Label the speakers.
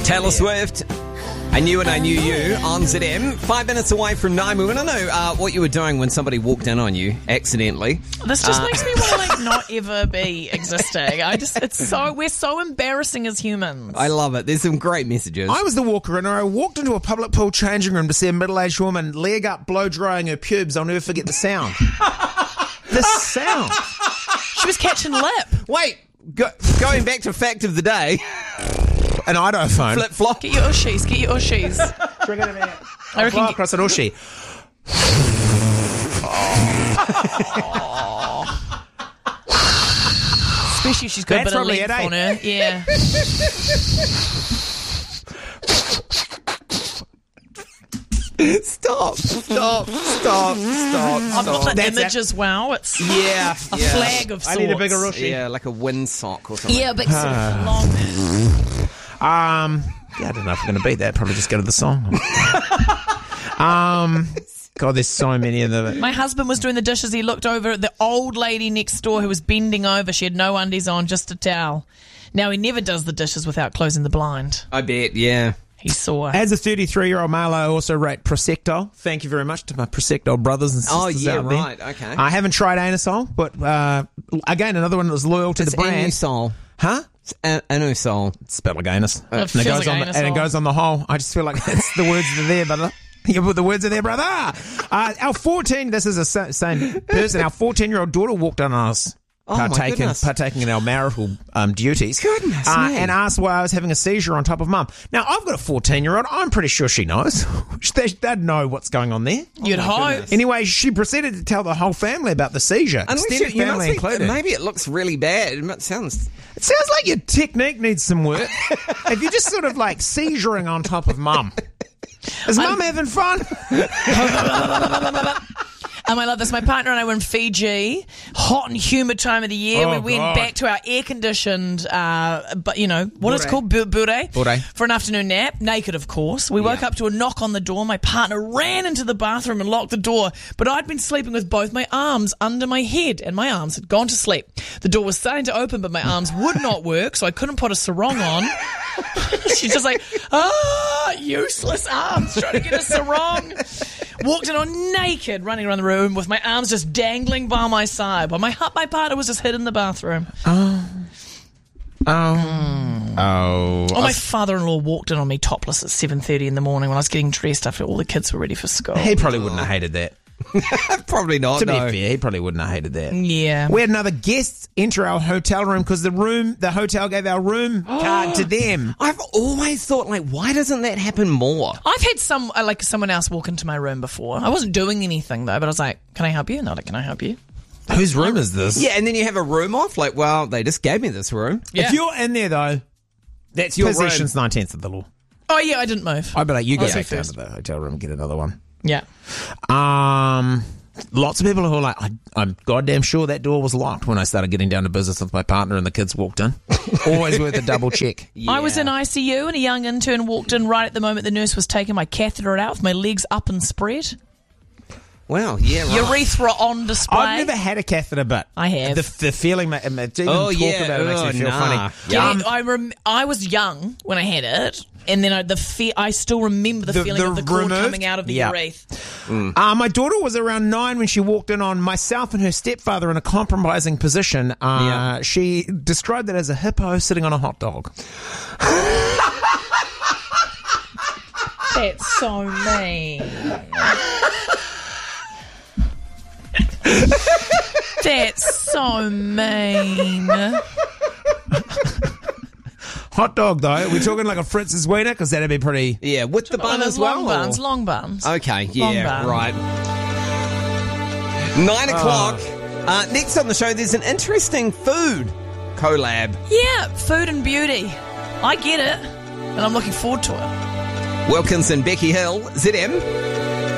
Speaker 1: Taylor Swift. I Knew and I Knew You on ZM. 5 minutes away from 9. We want to know what you were doing when somebody walked in on you accidentally.
Speaker 2: This just makes me want to not ever be existing. We're so embarrassing as humans.
Speaker 1: I love it. There's some great messages.
Speaker 3: I was the walker, and I walked into a public pool changing room to see a middle-aged woman leg up, blow drying her pubes. I'll never forget the sound. The sound.
Speaker 2: She was catching lip.
Speaker 1: Wait, going back to fact of the day.
Speaker 3: An iPhone.
Speaker 1: Flip flop.
Speaker 2: Get your ushies. I reckon.
Speaker 3: Fly across an ushi.
Speaker 2: Especially if she's got
Speaker 3: That's
Speaker 2: a bit of
Speaker 3: probably
Speaker 2: length
Speaker 3: it,
Speaker 2: on her. Yeah.
Speaker 1: Stop.
Speaker 2: I've got the image as well. It's
Speaker 1: Yeah.
Speaker 2: a flag of sorts.
Speaker 3: I need a bigger ushi.
Speaker 1: Yeah, like a windsock or something.
Speaker 2: Yeah, big sort of long.
Speaker 3: Yeah, I don't know if I'm going to beat that. Probably just go to the song. God, there's so many of them.
Speaker 2: My husband was doing the dishes. He looked over at the old lady next door who was bending over. She had no undies on, just a towel. Now, he never does the dishes without closing the blind.
Speaker 1: I bet, yeah.
Speaker 2: He saw.
Speaker 3: As a 33-year-old male, I also rate Prosecco. Thank you very much to my Prosecco brothers and sisters out there.
Speaker 1: Right, okay.
Speaker 3: I haven't tried Anusol, but again, another one that was loyal to the brand.
Speaker 1: Anusol.
Speaker 3: Huh?
Speaker 1: Anusol.
Speaker 3: Spell like anus.
Speaker 2: It feels like
Speaker 3: and it goes on the hole. I just feel like that's the words that are there, brother. You put the words in there, brother. Our 14, this is the same person, our 14-year-old daughter walked on us. Partaking in our marital duties.
Speaker 1: Goodness me.
Speaker 3: And asked why I was having a seizure on top of Mum. Now, I've got a 14-year-old. I'm pretty sure she knows. They'd know what's going on there.
Speaker 2: You'd hope.
Speaker 3: Anyway, she proceeded to tell the whole family about the seizure. Extended family included.
Speaker 1: Maybe it looks really bad. It sounds
Speaker 3: like your technique needs some work. If you're just sort of like seizuring on top of Mum. Is Mum having fun?
Speaker 2: I love this. My partner and I were in Fiji, hot and humid time of the year.
Speaker 3: Oh,
Speaker 2: we went
Speaker 3: God.
Speaker 2: back to our air-conditioned, what it's called, bure, for an afternoon nap, naked, of course. We woke up to a knock on the door. My partner ran into the bathroom and locked the door, but I'd been sleeping with both my arms under my head, and my arms had gone to sleep. The door was starting to open, but my arms would not work, so I couldn't put a sarong on. She's just like, useless arms, trying to get a sarong. Walked in on naked, running around the room with my arms just dangling by my side, while my partner was just hid in the bathroom. My father-in-law walked in on me topless at 7:30 in the morning when I was getting dressed after all the kids were ready for school.
Speaker 3: He probably wouldn't have hated that.
Speaker 1: probably not.
Speaker 3: To be fair, he probably wouldn't have hated that.
Speaker 2: Yeah.
Speaker 3: We had another guest enter our hotel room because the hotel gave our room card to them.
Speaker 1: I've always thought, why doesn't that happen more?
Speaker 2: I've had someone else walk into my room before. I wasn't doing anything though, but I was like, "Can I help you?" Not, "Can I help you?"
Speaker 3: Whose room is this?
Speaker 1: Yeah, and then you have a room off. They just gave me this room.
Speaker 2: Yeah.
Speaker 3: If you're in there though,
Speaker 1: That's your
Speaker 3: possession's
Speaker 1: room.
Speaker 3: 9/10 of the law.
Speaker 2: Oh yeah, I didn't move.
Speaker 3: I'd be like, you go
Speaker 2: I'll say
Speaker 3: back down
Speaker 2: first.
Speaker 3: to the hotel room and get another one.
Speaker 2: Yeah.
Speaker 3: Lots of people who are like, I'm goddamn sure that door was locked when I started getting down to business with my partner and the kids walked in. Always worth a double check.
Speaker 1: Yeah.
Speaker 2: I was in ICU and a young intern walked in right at the moment the nurse was taking my catheter out with my legs up and spread.
Speaker 1: Well, yeah, right.
Speaker 2: Urethra on display.
Speaker 3: I've never had a catheter, but
Speaker 2: I have.
Speaker 3: The feeling, even talk about it makes me feel funny.
Speaker 2: Yeah, I was young when I had it, and then I still remember the feeling of the cord
Speaker 3: removed?
Speaker 2: coming out of the urethra.
Speaker 3: My daughter was around 9 when she walked in on myself and her stepfather in a compromising position. She described it as a hippo sitting on a hot dog.
Speaker 2: That's so mean. That's so mean.
Speaker 3: Hot dog, though. Are we talking like a Fritz's wiener? Because that'd be pretty...
Speaker 1: Yeah, with the bun as well?
Speaker 2: Long buns.
Speaker 1: Okay,
Speaker 2: Long
Speaker 1: yeah,
Speaker 2: bun.
Speaker 1: right. 9 o'clock. Next on the show, there's an interesting food collab.
Speaker 2: Yeah, food and beauty. I get it, and I'm looking forward to it.
Speaker 1: Wilkinson, Becky Hill, ZM.